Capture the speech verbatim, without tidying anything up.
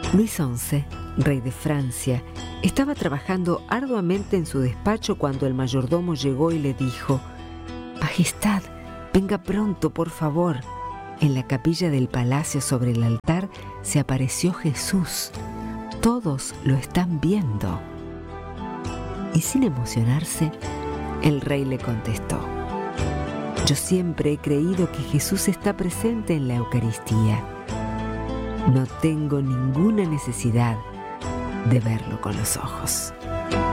Luis once, rey de Francia, estaba trabajando arduamente en su despacho cuando el mayordomo llegó y le dijo: «Majestad, venga pronto, por favor». En la capilla del palacio sobre el altar se apareció Jesús. Todos lo están viendo. Y sin emocionarse, el rey le contestó: «Yo siempre he creído que Jesús está presente en la Eucaristía. No tengo ninguna necesidad de verlo con los ojos».